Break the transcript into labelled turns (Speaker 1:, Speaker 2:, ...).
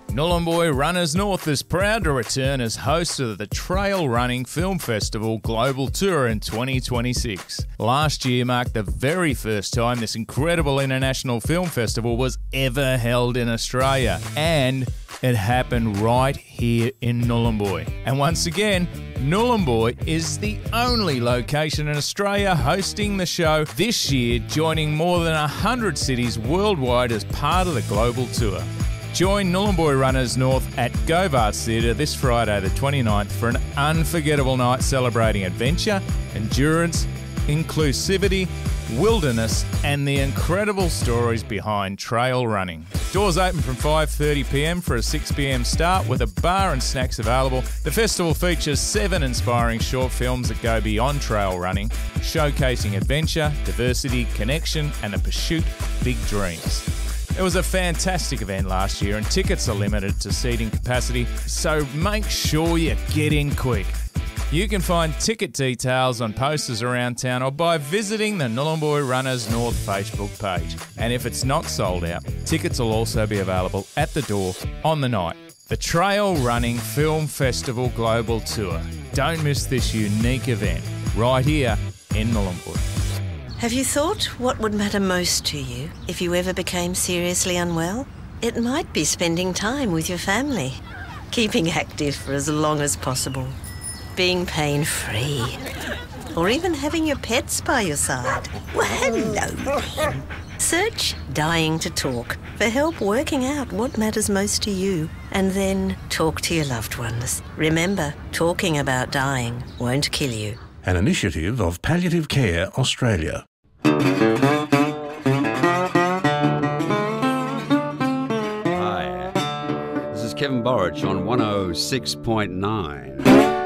Speaker 1: Nhulunbuy Runners North is proud to return as host of the Trail Running Film Festival Global Tour in 2026. Last year marked the very first time this incredible international film festival was ever held in Australia, and it happened right here in Nhulunbuy. And once again, Nhulunbuy is the only location in Australia hosting the show this year, joining more than 100 cities worldwide as part of the global tour. Join Nhulunbuy Runners North at Govarts Theatre this Friday the 29th for an unforgettable night celebrating adventure, endurance, inclusivity, wilderness and the incredible stories behind trail running. Doors open from 5:30pm for a 6pm start with a bar and snacks available. The festival features 7 inspiring short films that go beyond trail running, showcasing adventure, diversity, connection and the pursuit of big dreams. It was a fantastic event last year and tickets are limited to seating capacity, so make sure you get in quick. You can find ticket details on posters around town or by visiting the Nhulunbuy Runners North Facebook page. And if it's not sold out, tickets will also be available at the door on the night. The Trail Running Film Festival Global Tour. Don't miss this unique event right here in Nhulunbuy.
Speaker 2: Have you thought what would matter most to you if you ever became seriously unwell? It might be spending time with your family, keeping active for as long as possible, being pain-free, or even having your pets by your side.
Speaker 3: Well, hello then.
Speaker 2: Search Dying to Talk for help working out what matters most to you, and then talk to your loved ones. Remember, talking about dying won't kill you.
Speaker 4: An initiative of Palliative Care Australia.
Speaker 5: Hi, this is Kevin Borich on 106.9.